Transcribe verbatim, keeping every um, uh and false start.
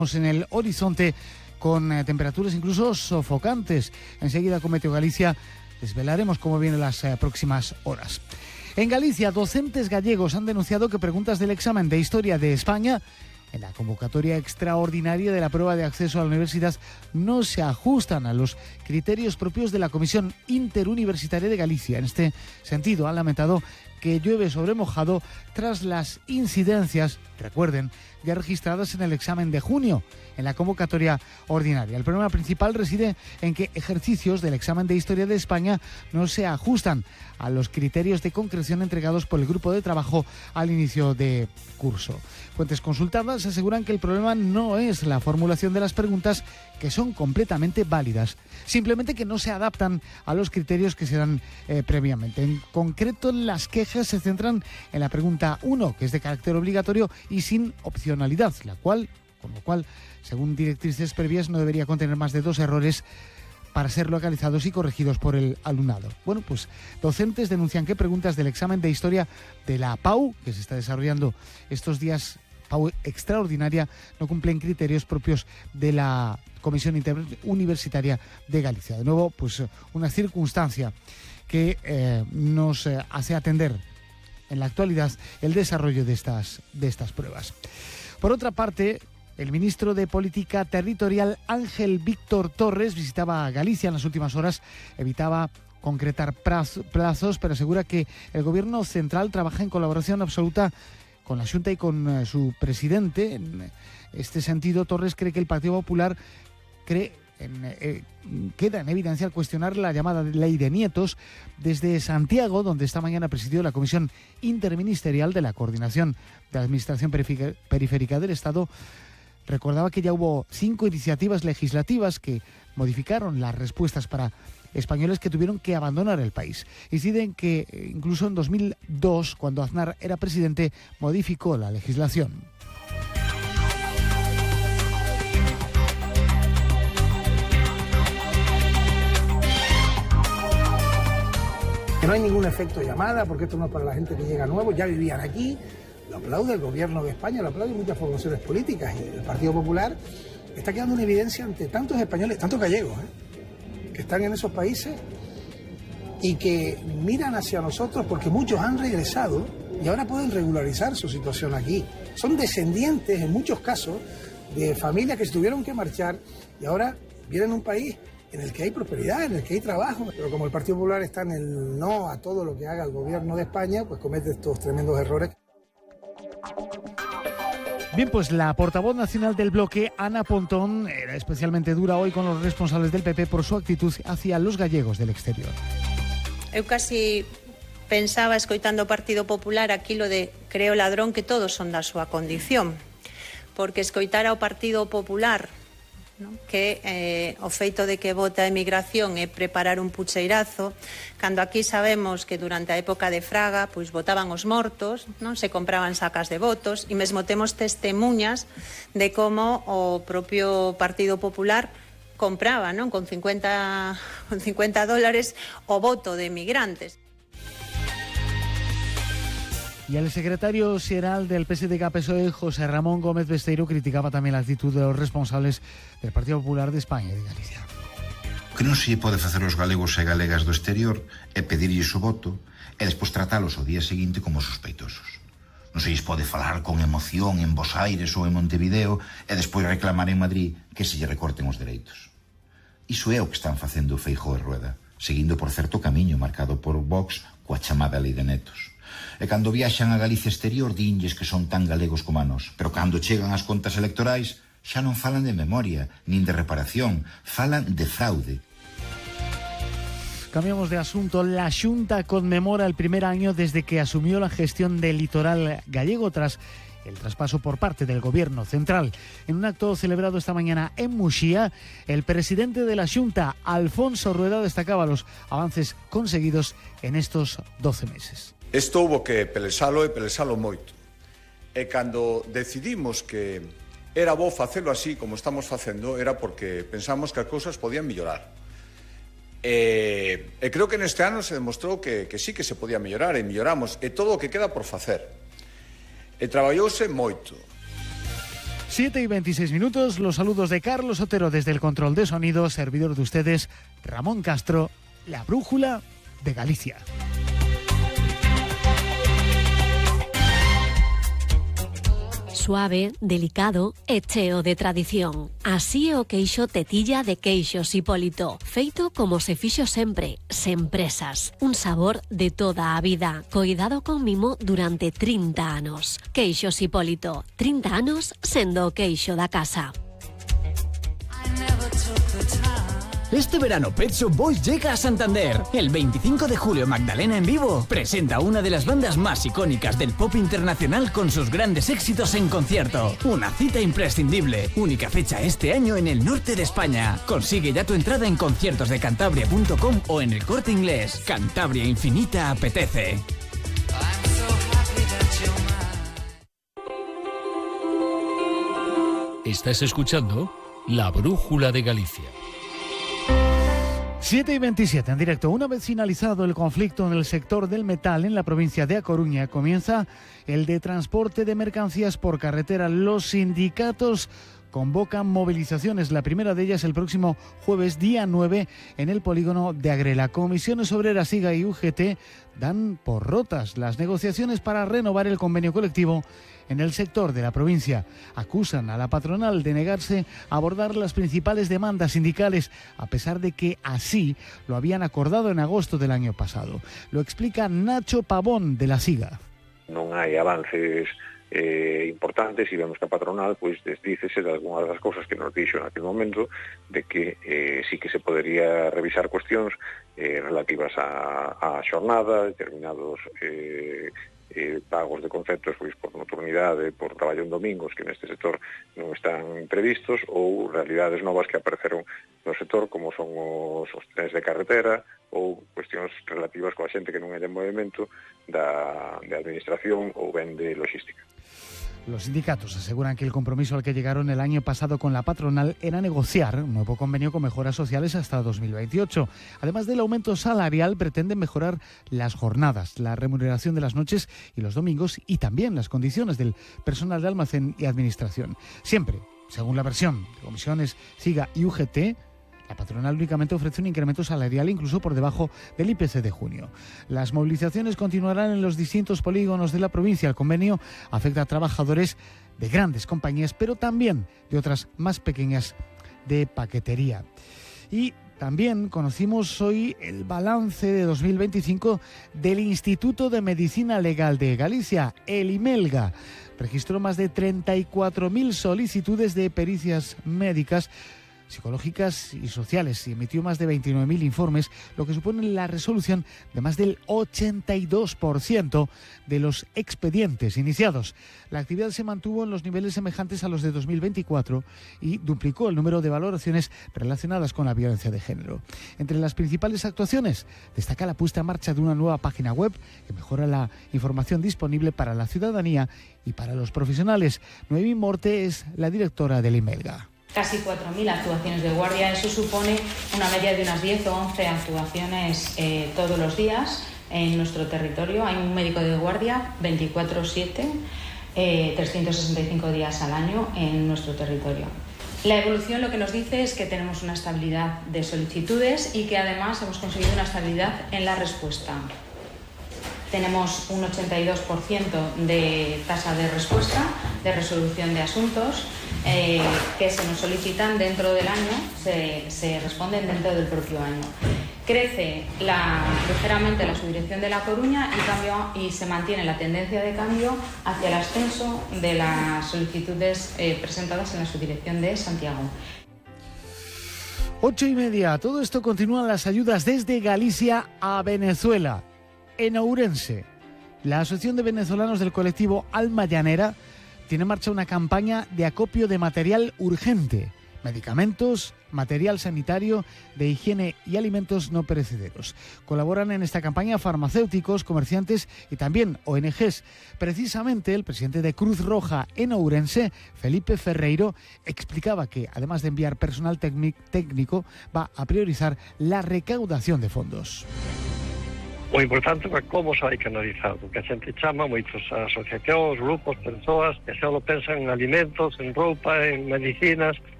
En el horizonte con eh, temperaturas incluso sofocantes. Enseguida con Meteo Galicia desvelaremos cómo vienen las eh, próximas horas. En Galicia, docentes gallegos han denunciado que preguntas del examen de Historia de España en la convocatoria extraordinaria de la prueba de acceso a la universidad no se ajustan a los criterios propios de la Comisión Interuniversitaria de Galicia. En este sentido, han lamentado que llueve sobre mojado tras las incidencias, recuerden, ya registradas en el examen de junio, en la convocatoria ordinaria. El problema principal reside en que ejercicios del examen de Historia de España no se ajustan a los criterios de concreción entregados por el grupo de trabajo al inicio de curso. Fuentes consultadas aseguran que el problema no es la formulación de las preguntas, que son completamente válidas, simplemente que no se adaptan a los criterios que se dan eh, previamente. En concreto, las quejas se centran en la pregunta uno, que es de carácter obligatorio y sin opcionalidad, la cual, con lo cual, según directrices previas, no debería contener más de dos errores para ser localizados y corregidos por el alumnado. Bueno, pues docentes denuncian que preguntas del examen de Historia de la P A U, que se está desarrollando estos días, P A U extraordinaria, no cumplen criterios propios de la Comisión Interuniversitaria de Galicia. De nuevo, pues una circunstancia que eh, nos eh, hace atender en la actualidad el desarrollo de estas, de estas pruebas. Por otra parte, el ministro de Política Territorial, Ángel Víctor Torres, visitaba Galicia en las últimas horas, evitaba concretar plazos, pero asegura que el gobierno central trabaja en colaboración absoluta con la Xunta y con eh, su presidente. En este sentido, Torres cree que el Partido Popular cree En, eh, queda en evidencia al cuestionar la llamada ley de nietos desde Santiago, donde esta mañana presidió la Comisión Interministerial de la Coordinación de la Administración Periférica del Estado. Recordaba que ya hubo cinco iniciativas legislativas que modificaron las respuestas para españoles que tuvieron que abandonar el país. Inciden que incluso en dos mil dos, cuando Aznar era presidente, modificó la legislación. Que no hay ningún efecto llamada, porque esto no es para la gente que llega nuevo, ya vivían aquí. Lo aplaude el gobierno de España, lo aplaude muchas formaciones políticas, y el Partido Popular está quedando en evidencia ante tantos españoles, tantos gallegos, ¿eh? que están en esos países y que miran hacia nosotros porque muchos han regresado y ahora pueden regularizar su situación aquí. Son descendientes, en muchos casos, de familias que se tuvieron que marchar y ahora vienen a un país en el que hay prosperidad, en el que hay trabajo, pero como el Partido Popular está en el no a todo lo que haga el gobierno de España, pues comete estos tremendos errores. Bien, pues la portavoz nacional del bloque, Ana Pontón, era especialmente dura hoy con los responsables del P P por su actitud hacia los gallegos del exterior. Eu casi pensaba, escoitando o Partido Popular, aquilo de creo ladrón que todos son da súa condición, porque escoitar ao Partido Popular, non? que eh, o feito de que vota a emigración é preparar un pucheirazo, cando aquí sabemos que durante a época de Fraga pois votaban os mortos, non se compraban sacas de votos, e mesmo temos testemunhas de como o propio Partido Popular compraba, non, con cincuenta, con cincuenta dólares o voto de emigrantes. Y el secretario xeral del P S D G P S O E, José Ramón Gómez Besteiro, criticaba tamén a actitud de los responsables del Partido Popular de España e de Galicia. O que non se pode facer os galegos e galegas do exterior é pedirlles o voto e despois tratalos o día seguinte como sospeitosos. Non se lles pode falar con emoción en Bos Aires ou en Montevideo e despois reclamar en Madrid que se lle recorten os dereitos. Iso é o que están facendo Feijóo e Rueda, seguindo por certo camiño marcado por Vox coa chamada lei de netos. E cando viaxan a Galicia exterior dinlles que son tan galegos como a nós, pero cando chegan ás contas electorais xa non falan de memoria, nin de reparación, falan de fraude. Cambiamos de asunto. La Xunta conmemora el primer año desde que asumió la gestión del litoral gallego tras el traspaso por parte del gobierno central. En un acto celebrado esta mañana en Muxía, el presidente de la Xunta, Alfonso Rueda, destacaba los avances conseguidos en estos doce meses. Isto hubo que pelexalo e pelexalo moito. E cando decidimos que era bo facelo así como estamos facendo, era porque pensamos que as cousas podían mellorar. E, e creo que neste ano se demostrou que, que sí que se podía mellorar, e melloramos, e todo o que queda por facer. E traballouse moito. siete y veintiséis minutos, los saludos de Carlos Otero desde el control de sonido, servidor de ustedes, Ramón Castro, la brújula de Galicia. Suave, delicado e cheo de tradición. Así é o queixo tetilla de Queixos Hipólito, feito como se fixo sempre, sen presas. Un sabor de toda a vida, coidado con mimo durante trinta anos. Queixos Hipólito, trinta anos sendo o queixo da casa. Este verano Pet Shop Boys llega a Santander. El veinticinco de julio Magdalena en vivo presenta una de las bandas más icónicas del pop internacional con sus grandes éxitos en concierto. Una cita imprescindible. Única fecha este año en el norte de España. Consigue ya tu entrada en conciertos de cantabria punto com o en el Corte Inglés. Cantabria Infinita apetece. Estás escuchando La Brújula de Galicia. siete y veintisiete en directo. Una vez finalizado el conflicto en el sector del metal en la provincia de A Coruña, comienza el de transporte de mercancías por carretera. Los sindicatos convocan movilizaciones. La primera de ellas el próximo jueves, día nueve, en el polígono de Agrela. Comisiones Obreras, SIGA y U G T dan por rotas las negociaciones para renovar el convenio colectivo en el sector de la provincia. Acusan a la patronal de negarse a abordar las principales demandas sindicales, a pesar de que así lo habían acordado en agosto del año pasado. Lo explica Nacho Pavón, de la SIGA. Non hai avances eh, importantes e vemos que a patronal pois desdícese de algunhas das cousas que nos dixo naquele momento, de que eh, sí que se podería revisar cuestións eh, relativas a, a xornada, determinados eh, eh, pagos de conceptos pois por nocturnidade, por traballo en domingos que neste sector non están previstos, ou realidades novas que apareceron no sector como son os, os trens de carretera ou cuestións relativas coa xente que non é de movimento da, de administración ou ben de logística. Los sindicatos aseguran que el compromiso al que llegaron el año pasado con la patronal era negociar un nuevo convenio con mejoras sociales hasta dos mil veintiocho. Además del aumento salarial, pretenden mejorar las jornadas, la remuneración de las noches y los domingos y también las condiciones del personal de almacén y administración. Siempre, según la versión de comisiones SIGA y U G T, la patronal únicamente ofrece un incremento salarial incluso por debajo del I P C de junio. Las movilizaciones continuarán en los distintos polígonos de la provincia. El convenio afecta a trabajadores de grandes compañías, pero también de otras más pequeñas de paquetería. Y también conocimos hoy el balance de dos mil veinticinco del Instituto de Medicina Legal de Galicia, el IMELGA. Registró más de treinta y cuatro mil solicitudes de pericias médicas, psicológicas y sociales y emitió más de veintinueve mil informes, lo que supone la resolución de más del ochenta y dos por ciento de los expedientes iniciados. La actividad se mantuvo en los niveles semejantes a los de dos mil veinticuatro y duplicó el número de valoraciones relacionadas con la violencia de género. Entre las principales actuaciones destaca la puesta en marcha de una nueva página web que mejora la información disponible para la ciudadanía y para los profesionales. Noemí Morte es la directora del IMELGA. Casi cuatro mil actuaciones de guardia, eso supone una media de unas diez o once actuaciones eh, todos los días en nuestro territorio. Hay un médico de guardia veinticuatro siete, eh, trescientos sesenta y cinco días al año en nuestro territorio. La evolución lo que nos dice es que tenemos una estabilidad de solicitudes y que además hemos conseguido una estabilidad en la respuesta. Tenemos un ochenta y dos por ciento de tasa de respuesta, de resolución de asuntos, eh, que se nos solicitan dentro del año, se, se responden dentro del propio año. Crece la, ligeramente la subdirección de La Coruña y, cambio, y se mantiene la tendencia de cambio hacia el ascenso de las solicitudes eh, presentadas en la subdirección de Santiago. Ocho y media. Todo esto continúan las ayudas desde Galicia a Venezuela. En Ourense, la Asociación de Venezolanos del colectivo Alma Llanera tiene en marcha una campaña de acopio de material urgente, medicamentos, material sanitario, de higiene y alimentos no perecederos. Colaboran en esta campaña farmacéuticos, comerciantes y también O N Ges. Precisamente el presidente de Cruz Roja en Ourense, Felipe Ferreiro, explicaba que además de enviar personal técnico, va a priorizar la recaudación de fondos. O importante é como se vai canalizar, porque a xente chama moitos asociacións, grupos, persoas que só pensan en alimentos, en roupa, en medicinas,